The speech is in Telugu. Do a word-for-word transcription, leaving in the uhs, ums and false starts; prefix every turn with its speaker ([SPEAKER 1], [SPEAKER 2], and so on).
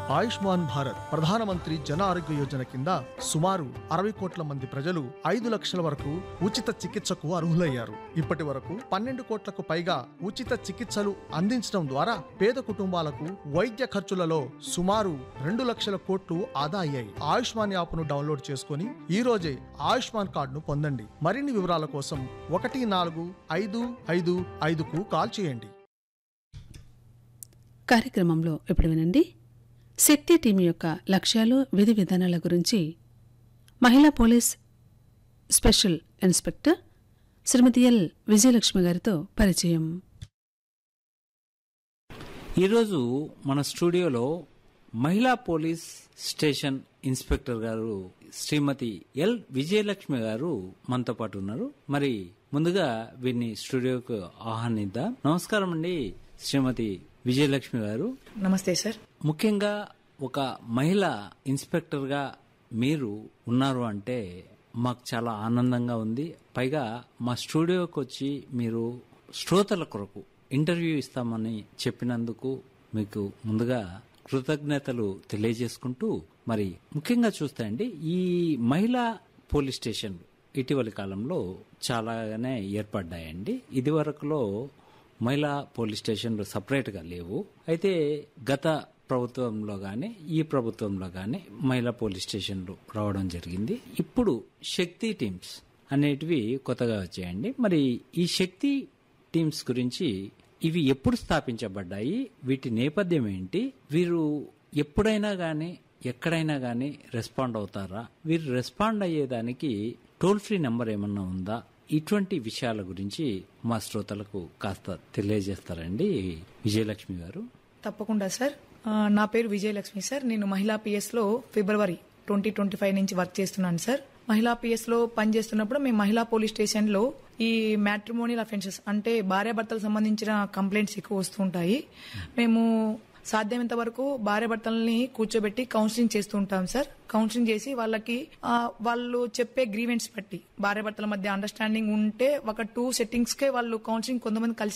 [SPEAKER 1] ఆయుష్మాన్ భారత్ ప్రధానమంత్రి జన ఆరోగ్య యోజన కింద సుమారు అరవై కోట్ల మంది ప్రజలు ఐదు లక్షల వరకు ఉచిత చికిత్సకు అర్హులయ్యారు. ఇప్పటి వరకు పన్నెండు కోట్లకు పైగా ఉచిత చికిత్సలు అందించడం ద్వారా పేద కుటుంబాలకు వైద్య ఖర్చులలో సుమారు రెండు లక్షల కోట్లు ఆదా అయ్యాయి. ఆయుష్మాన్ యాప్ను డౌన్లోడ్ చేసుకుని ఈ రోజే ఆయుష్మాన్ కార్డును పొందండి. మరిన్ని వివరాల కోసం ఒకటి నాలుగు ఐదు ఐదు ఐదుకు కాల్ చేయండి.
[SPEAKER 2] కార్యక్రమంలో ఇప్పుడు వినండి. శక్తి టీం యొక్క లక్ష్యాలు, విధి విధానాల గురించి మహిళా పోలీస్ స్పెషల్ ఇన్స్పెక్టర్ శ్రీమతి ఎల్ విజయలక్ష్మి గారితో పరిచయం.
[SPEAKER 3] ఈరోజు మన స్టూడియోలో మహిళా పోలీస్ స్టేషన్ ఇన్స్పెక్టర్ గారు శ్రీమతి ఎల్ విజయలక్ష్మి గారు మనతో పాటు ఉన్నారు. మరి ముందుగా వీరిని స్టూడియోకు ఆహ్వానిద్దాం. నమస్కారం అండి శ్రీమతి విజయలక్ష్మి గారు.
[SPEAKER 4] నమస్తే సార్.
[SPEAKER 3] ముఖ్యంగా ఒక మహిళా ఇన్స్పెక్టర్ గా మీరు ఉన్నారు అంటే మాకు చాలా ఆనందంగా ఉంది. పైగా మా స్టూడియోకి వచ్చి మీరు శ్రోతల కొరకు ఇంటర్వ్యూ ఇస్తామని చెప్పినందుకు మీకు ముందుగా కృతజ్ఞతలు తెలియజేసుకుంటూ, మరి ముఖ్యంగా చూస్తే అండి ఈ మహిళా పోలీస్ స్టేషన్లు ఇటీవలి కాలంలో చాలానే ఏర్పడ్డాయండి. ఇది వరకులో మహిళా పోలీస్ స్టేషన్లు సపరేట్గా లేవు. అయితే గత ప్రభుత్వంలో గానీ ఈ ప్రభుత్వంలో గానీ మహిళా పోలీస్ స్టేషన్లు రావడం జరిగింది. ఇప్పుడు శక్తి టీమ్స్ అనేటివి కొత్తగా వచ్చాయండి. మరి ఈ శక్తి టీమ్స్ గురించి ఇవి ఎప్పుడు స్థాపించబడ్డాయి, వీటి నేపథ్యం ఏంటి, వీరు ఎప్పుడైనా గానీ ఎక్కడైనా గానీ రెస్పాండ్ అవుతారా, వీరు రెస్పాండ్ అయ్యేదానికి టోల్ ఫ్రీ నెంబర్ ఏమన్నా ఉందా, ఇటువంటి విషయాల గురించి మా శ్రోతలకు కాస్త తెలియజేస్తారండి విజయలక్ష్మి గారు.
[SPEAKER 4] తప్పకుండా సార్. నా పేరు విజయలక్ష్మి సార్. నేను మహిళా పిఎస్ లో ఫిబ్రవరి ట్వంటీ ట్వంటీ ఫైవ్ నుంచి వర్క్ చేస్తున్నాను సార్. మహిళా పిఎస్ లో పనిచేస్తున్నప్పుడు మేము మహిళా పోలీస్ స్టేషన్ లో ఈ మ్యాట్రిమోనియల్ అఫెన్సెస్ అంటే భార్యాభర్తలకు సంబంధించిన కంప్లైంట్స్ ఎక్కువ వస్తుంటాయి. మేము సాధ్యమైనంత వరకు భార్యాభర్తల్ని కూర్చోబెట్టి కౌన్సిలింగ్ చేస్తూ ఉంటాం సార్. కౌన్సిలింగ్ చేసి వాళ్ళకి వాళ్ళు చెప్పే గ్రీవెంట్స్ బట్టి భార్యాభర్తల మధ్య అండర్స్టాండింగ్ ఉంటే ఒక టూ సెట్టింగ్స్ కే వాళ్ళు కౌన్సిలింగ్ కొంతమంది కలిసి